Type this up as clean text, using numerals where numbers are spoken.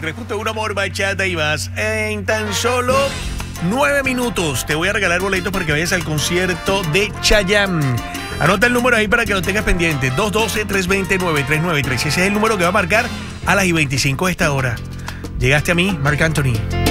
93.1 Amor, Bachata y más. En tan solo 9 minutos te voy a regalar boletos para que vayas al concierto de Chayanne. Anota el número ahí para que lo tengas pendiente. 212-320-9393. Ese es el número que va a marcar a las 25 de esta hora. Llegaste a mí, Marc Anthony.